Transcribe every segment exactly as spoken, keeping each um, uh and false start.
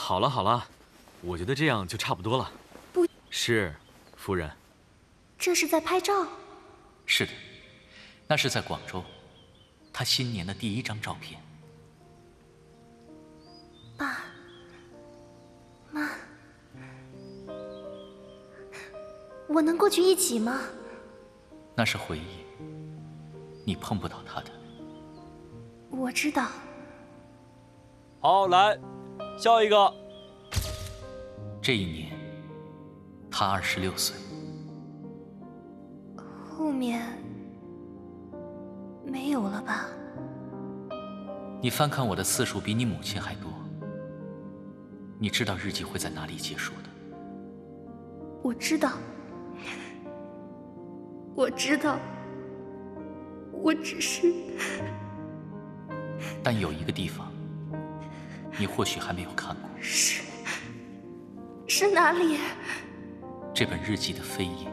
好了好了，我觉得这样就差不多了。 不是，夫人。 这是在拍照？ 是的，那是在广州，他新年的第一张照片。 爸妈，我能过去一起吗？ 那是回忆，你碰不到他的。 我知道。 好，来，下一个。 这一年，他二十六岁。 后面没有了吧？ 你翻看我的次数比你母亲还多。你知道日记会在哪里结束的？ 我知道，我知道，我只是…… 但有一个地方，你或许还没有看过。 是是哪里？ 这本日记的扉页。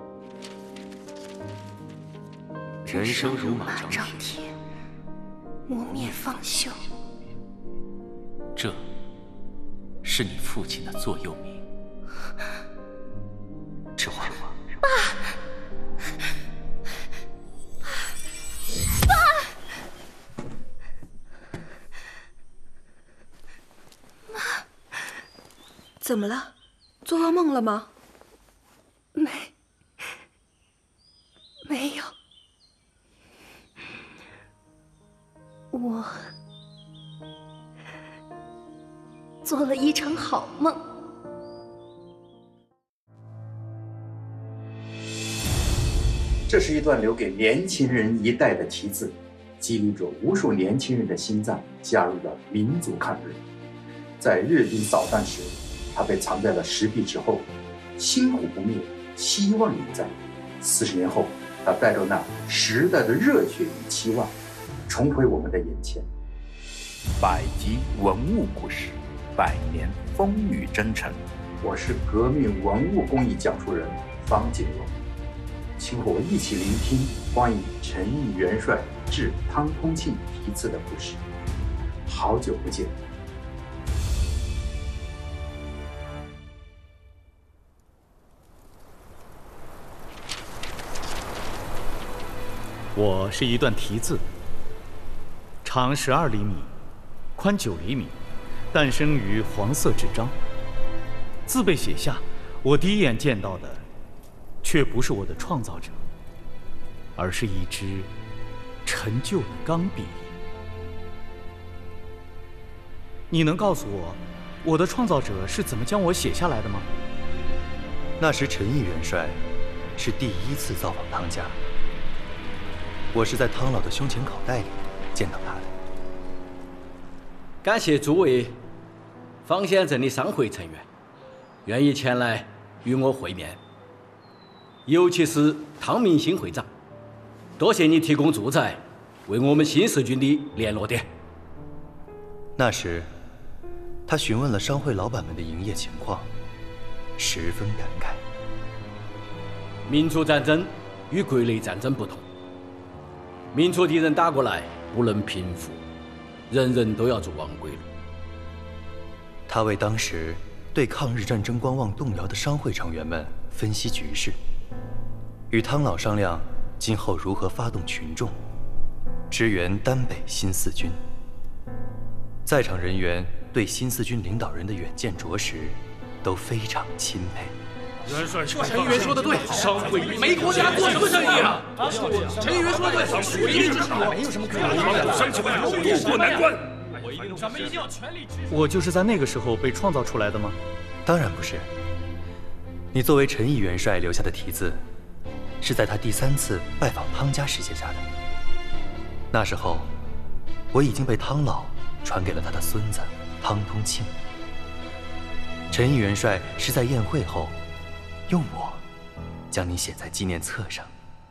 人生如马张蹄，磨灭方休。 这是你父亲的座右铭。这话， 爸，爸，妈， 怎么了？做噩梦了吗？ 没，没有。我做了一场好梦。 这是一段留给年轻人一代的题字，激励着无数年轻人的心脏，加入了民族抗日。在日军扫荡时，他被藏在了石壁之后，星火不灭，希望永在。四十年后，他带着那时代的热血与期望，重回我们的眼前。 百集文物故事，百年风雨征程。 我是革命文物工艺讲述人方锦荣，请和我一起聆听关于陈毅元帅致汤通庆题词的故事。好久不见。 我是一段题字，长十二厘米，宽九厘米，诞生于黄色纸张。字被写下，我第一眼见到的，却不是我的创造者，而是一支陈旧的钢笔。你能告诉我，我的创造者是怎么将我写下来的吗？ 那时陈毅元帅是第一次造访汤家。我是在汤老的胸前口袋里见到他的。 感谢诸位方县镇的商会成员愿意前来与我会面，尤其是汤明新会长，多谢你提供住宅，为我们新四军的联络点。 那时，他询问了商会老板们的营业情况，十分感慨。 民族战争与国内战争不同。民族敌人打过来不能平复，人人都要走亡归路。 他为当时对抗日战争观望动摇的商会成员们分析局势，与汤老商量今后如何发动群众，支援丹北新四军。在场人员对新四军领导人的远见卓识都非常钦佩。 元帅，陈议员说的对，商会没国家做什么生意啊？陈议员说的对，水利之上没有什么可以帮助乡亲们渡过难关。咱们一定要全力支持。 我就是在那个时候被创造出来的吗？ 当然不是。你作为陈毅元帅留下的题字，是在他第三次拜访汤家时写下的。那时候，我已经被汤老传给了他的孙子汤通庆。陈毅元帅是在宴会后，用我将你写在纪念册上。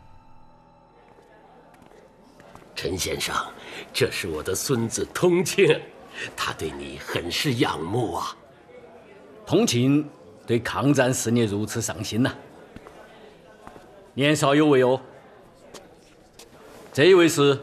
陈先生，这是我的孙子通庆，他对你很是仰慕啊。 通庆对抗战事业如此上心呐、啊。年少有为哦。这一位是